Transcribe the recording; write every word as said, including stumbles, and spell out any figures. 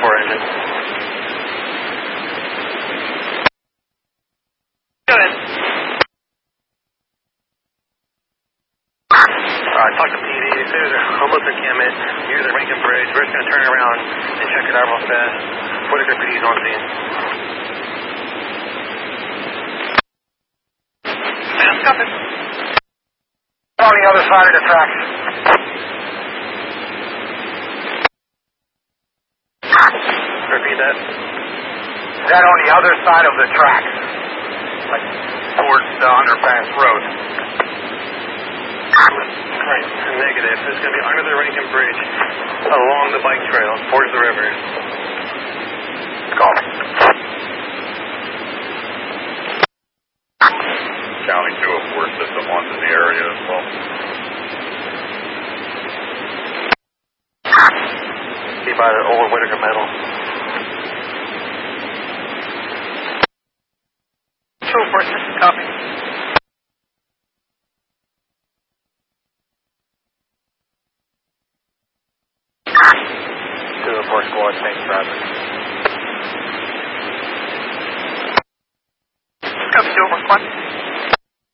four engine. Go ahead. Alright, talk to P D. As soon as they're almost in Kemet, near the Rankin Bridge, we're just going to turn around and check it out real fast. Whitaker P D's on scene. Man, stop it. On the other side of the tracks. Repeat that. Is that on the other side of the tracks? Like towards the underpass road? Right, negative. It's going to be under the Rankin Bridge, along the bike trail, towards the river. Call me. County two oh four system one's in the area as well. Be by the old Whitaker metal. two oh four system, copy. two oh four squad, same traffic. Copy, two oh four squad.